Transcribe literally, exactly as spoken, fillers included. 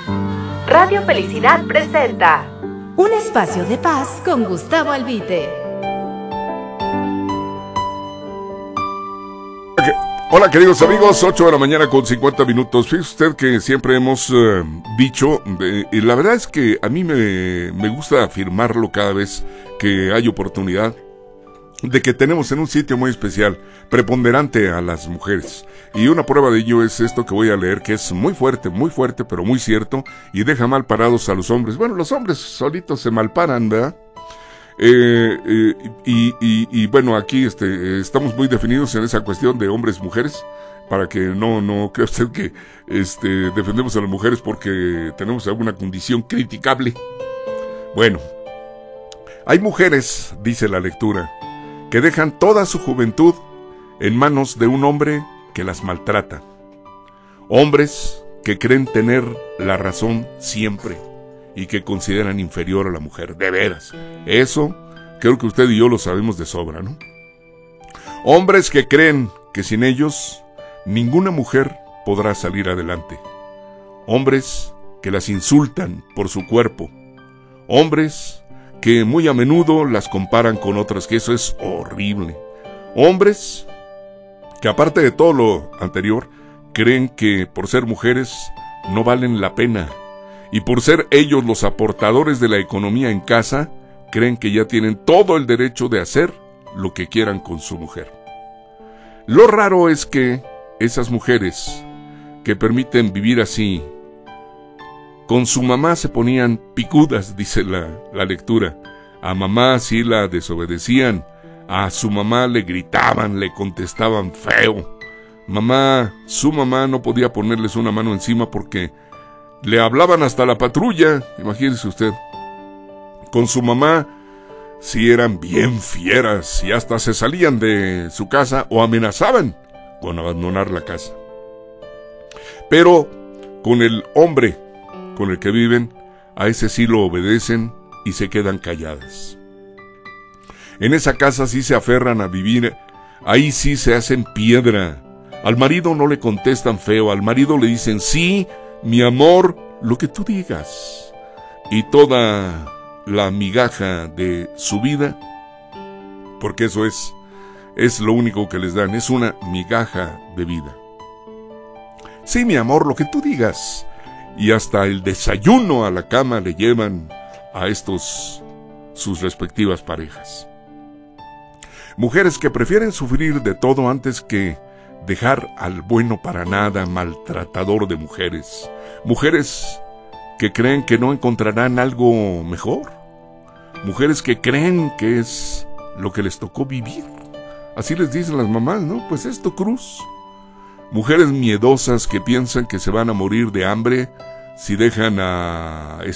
Radio Felicidad presenta Un espacio de paz con Gustavo Albite. Hola queridos amigos, ocho de la mañana con cincuenta minutos. Fíjese usted que siempre hemos uh, dicho, eh, y la verdad es que a mí me, me gusta afirmarlo cada vez que hay oportunidad, de que tenemos en un sitio muy especial, preponderante a las mujeres. Y una prueba de ello es esto que voy a leer, que es muy fuerte, muy fuerte, pero muy cierto, y deja mal parados a los hombres. Bueno, los hombres solitos se malparan, ¿verdad? Eh, eh, y, y, y bueno, aquí este, estamos muy definidos en esa cuestión de hombres-mujeres, para que no, no crea usted que este, defendemos a las mujeres porque tenemos alguna condición criticable. Bueno, hay mujeres, dice la lectura, que dejan toda su juventud en manos de un hombre que las maltrata. Hombres que creen tener la razón siempre y que consideran inferior a la mujer. De veras, eso creo que usted y yo lo sabemos de sobra, ¿no? Hombres que creen que sin ellos ninguna mujer podrá salir adelante. Hombres que las insultan por su cuerpo. Hombres que muy a menudo las comparan con otras, que eso es horrible. Hombres que, aparte de todo lo anterior, creen que por ser mujeres no valen la pena, y por ser ellos los aportadores de la economía en casa, creen que ya tienen todo el derecho de hacer lo que quieran con su mujer. Lo raro es que esas mujeres que permiten vivir así, con su mamá se ponían picudas, dice la, la lectura. A mamá sí la desobedecían, a su mamá le gritaban, le contestaban feo. Mamá, su mamá no podía ponerles una mano encima porque le hablaban hasta la patrulla, imagínese usted. Con su mamá sí eran bien fieras y hasta se salían de su casa o amenazaban con abandonar la casa. Pero con el hombre con el que viven, a ese sí lo obedecen y se quedan calladas. En esa casa sí se aferran a vivir, ahí sí se hacen piedra. Al marido no le contestan feo, al marido le dicen sí, mi amor, lo que tú digas. Y toda la migaja de su vida, porque eso es, es lo único que les dan, es una migaja de vida. Sí, mi amor, lo que tú digas. Y hasta el desayuno a la cama le llevan a estos sus respectivas parejas. Mujeres que prefieren sufrir de todo antes que dejar al bueno para nada maltratador de mujeres. Mujeres que creen que no encontrarán algo mejor. Mujeres que creen que es lo que les tocó vivir. Así les dicen las mamás, ¿no? Pues esto, cruz. Mujeres miedosas que piensan que se van a morir de hambre si dejan a